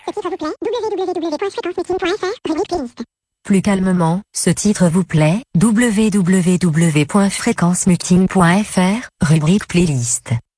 Plus calmement, ce titre vous plaît, www.fréquencemuting.fr, rubrique playlist.